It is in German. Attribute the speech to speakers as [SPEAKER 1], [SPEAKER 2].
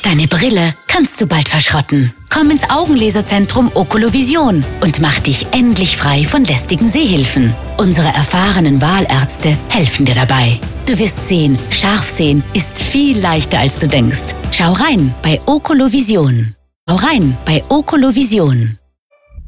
[SPEAKER 1] Deine Brille kannst du bald verschrotten. Komm ins Augenlaserzentrum Oculovision und mach dich endlich frei von lästigen Sehhilfen. Unsere erfahrenen Wahlärzte helfen dir dabei. Du wirst sehen, scharf sehen ist viel leichter als du denkst. Schau rein bei Oculovision. Schau rein bei Oculovision.